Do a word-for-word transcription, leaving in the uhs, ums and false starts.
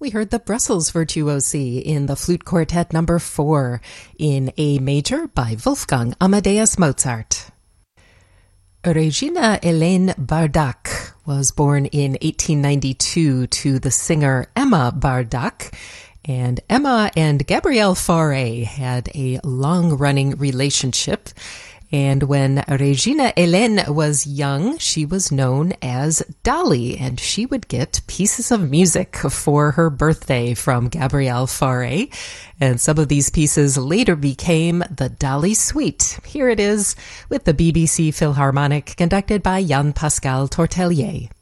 We heard the Brussels Virtuosi in the Flute Quartet number four in A major by Wolfgang Amadeus Mozart. Regina Helene Bardach was born in eighteen ninety-two to the singer Emma Bardach, and Emma and Gabriel Fauré had a long-running relationship. And when Regina Helene was young, she was known as Dolly, and she would get pieces of music for her birthday from Gabriel Fauré. And some of these pieces later became the Dolly Suite. Here it is with the B B C Philharmonic, conducted by Jan Pascal Tortelier.